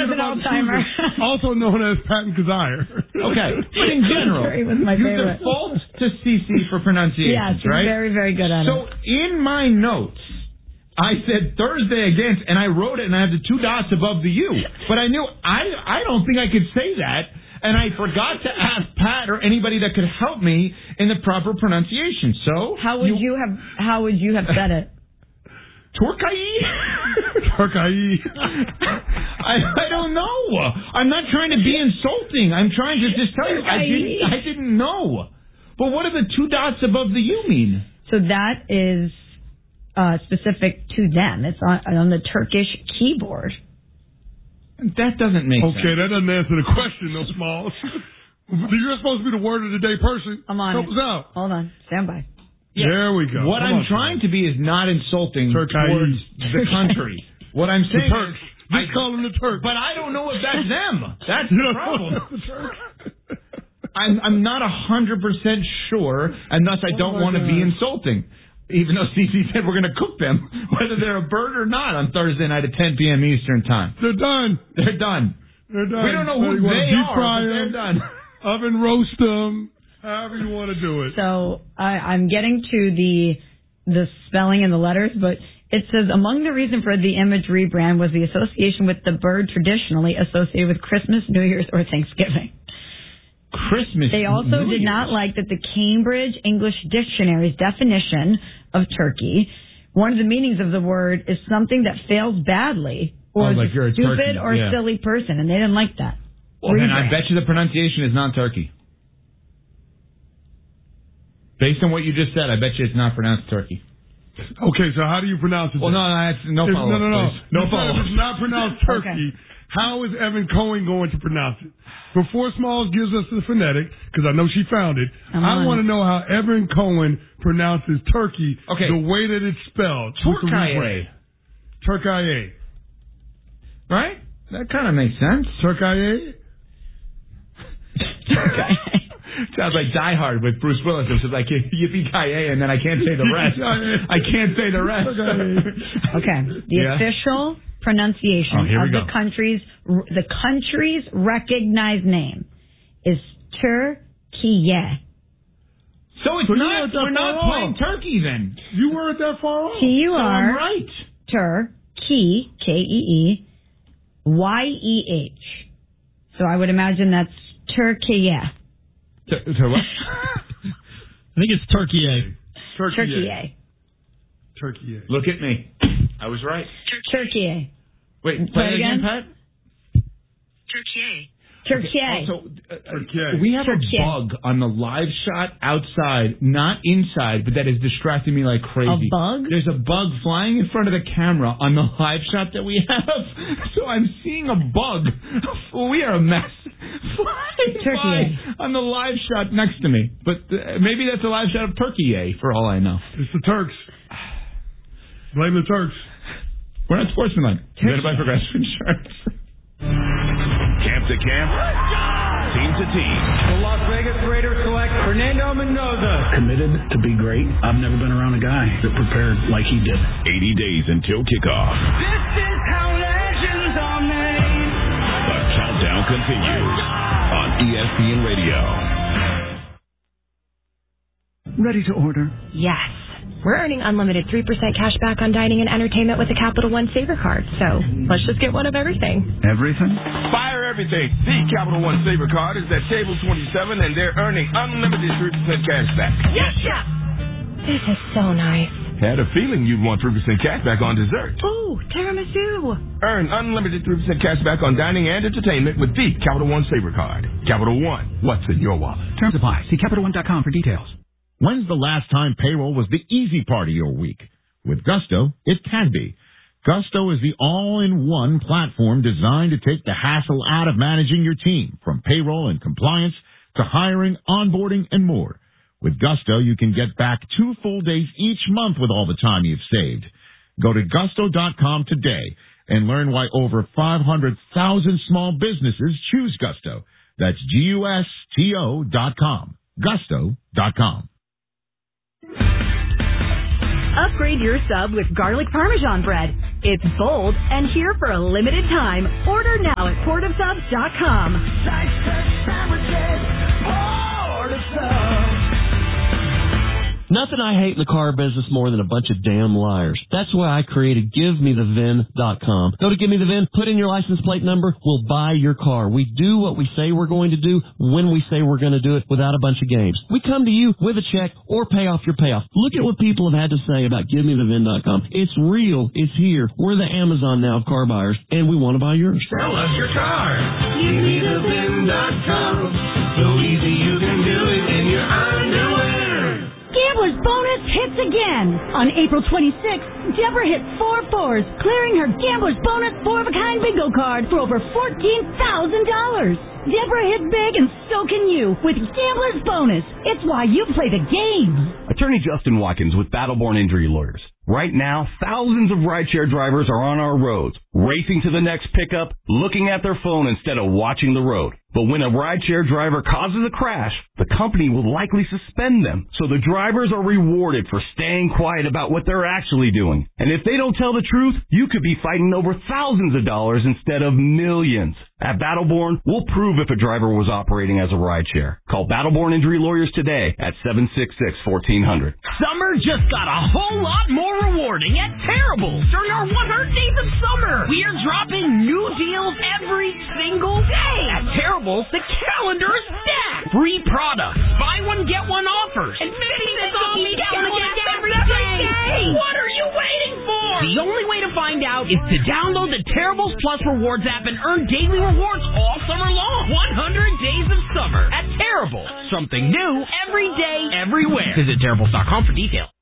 has an Alzheimer. Also known as Patton Kazire. Okay, but in general, was my you favorite. default to CC for pronunciations, Yes, right? very, very good at it. So in my notes, I said Thursday against, and I wrote it, and I have the 2 dots above the U. But I knew I don't think I could say that, and I forgot to ask Pat or anybody that could help me in the proper pronunciation. So How would you have said it? Turkey? Turkey. I don't know. I'm not trying to be insulting. I'm trying to just tell you I didn't know. But what do the 2 dots above the U mean? So that is specific to them. It's on the Turkish keyboard. That doesn't make sense. Okay, that doesn't answer the question, though, Smalls. You're supposed to be the word of the day person. I'm on Help us out. Hold on. Stand by. Yeah. There we go. What I'm trying to be is not insulting towards the country. What I'm saying Turks. Just call them the Turks. But I don't know if that's them. That's the problem. I'm not 100% sure, and thus I don't want to be insulting. Even though CC said we're going to cook them, whether they're a bird or not, on Thursday night at 10 p.m. Eastern Time. They're done. They're done. They're done. We don't know who they are, but they're done. Oven roast them. However you want to do it. So I'm getting to the spelling and the letters, but it says among the reason for the image rebrand was the association with the bird traditionally associated with Christmas, New Year's, or Thanksgiving. Christmas. They also New did Year's. not like that the Cambridge English Dictionary's definition of turkey, one of the meanings of the word is something that fails badly or is like you're a stupid turkey. or silly person, and they didn't like that. Well, then I bet you the pronunciation is not turkey. Based on what you just said, I bet you it's not pronounced turkey. Okay, so how do you pronounce it? Well, no, follow-up. No. No If follow-up. it's not pronounced turkey, how is Evan Cohen going to pronounce it? Before Smalls gives us the phonetic, because I know she found it, I want to know how Evan Cohen pronounces turkey the way that it's spelled. Turkey. Turkey. Right? That kind of makes sense. Turkey. Sounds like Die Hard with Bruce Willis. It's like yippee-ki-yay, and then I can't say the rest. I can't say the rest. Okay. The official pronunciation of the country's recognized name is Turkiye. So it's not. We're not playing turkey then. You weren't that far off. T-U-R. I'm right. Turkey, K-E-E, Y-E-H. So I would imagine that's Turkiye. What? I think it's Turkiye. Turkiye. Turkiye. Look at me. I was right. Turkiye. Wait, play it again, Pat? Turkiye. Also, we have a bug on the live shot outside, not inside, but that is distracting me like crazy. A bug? There's a bug flying in front of the camera on the live shot that we have. So I'm seeing a bug. We are a mess. Flying by on the live shot next to me. But maybe that's a live shot of Turkey, for all I know. It's the Turks. Blame the Turks. We're not sportsmanlike. Presented by Progressive Insurance. Camp to camp, team to team. The Las Vegas Raiders select Fernando Mendoza. Committed to be great. I've never been around a guy that prepared like he did. 80 days until kickoff. This is how legends are made. The countdown continues on ESPN Radio. Ready to order? Yes. We're earning unlimited 3% cash back on dining and entertainment with the Capital One Saver Card. So let's just get one of everything. Everything? Fire everything. The Capital One Saver Card is at table 27, and they're earning unlimited 3% cash back. Yes, chef. This is so nice. Had a feeling you'd want 3% cash back on dessert. Ooh, tiramisu. Earn unlimited 3% cash back on dining and entertainment with the Capital One Saver Card. Capital One, what's in your wallet? Terms apply. See CapitalOne.com for details. When's the last time payroll was the easy part of your week? With Gusto, it can be. Gusto is the all-in-one platform designed to take the hassle out of managing your team, from payroll and compliance to hiring, onboarding, and more. With Gusto, you can get back 2 full days each month with all the time you've saved. Go to gusto.com today and learn why over 500,000 small businesses choose Gusto. That's GUSTO.com. Gusto.com. Upgrade your sub with garlic parmesan bread. It's bold and here for a limited time. Order now at portofsubs.com. Nothing I hate in the car business more than a bunch of damn liars. That's why I created GiveMeTheVIN.com. Go to Give Me the VIN, put in your license plate number, we'll buy your car. We do what we say we're going to do when we say we're going to do it without a bunch of games. We come to you with a check or pay off your payoff. Look at what people have had to say about GiveMeTheVIN.com. It's real. It's here. We're the Amazon now of car buyers, and we want to buy yours. Sell us your car. GiveMeTheVIN.com. So easy you can do it in your underwear. Gambler's Bonus hits again. On April 26th, Deborah hit 4 fours, clearing her Gambler's Bonus 4-of-a-kind bingo card for over $14,000. Deborah hit big, and so can you with Gambler's Bonus. It's why you play the game. Attorney Justin Watkins with Battleborn Injury Lawyers. Right now, thousands of rideshare drivers are on our roads, racing to the next pickup, looking at their phone instead of watching the road. But when a rideshare driver causes a crash, the company will likely suspend them. So the drivers are rewarded for staying quiet about what they're actually doing. And if they don't tell the truth, you could be fighting over thousands of dollars instead of millions. At Battleborn, we'll prove if a driver was operating as a rideshare. Call Battleborn Injury Lawyers today at 766-1400. Summer just got a whole lot more rewarding at Terrible. During our 100 Days of Summer, we are dropping new deals every single day. At Terrible, the calendar is stacked. Free products, buy one, get one offers, and 50 cents off each gallon of gas every day. What are you waiting for? The only way to find out is to download the Terribles Plus Rewards app and earn daily rewards all summer long. 100 Days of Summer at Terrible. Something new every day, everywhere. Visit Terribles.com for details.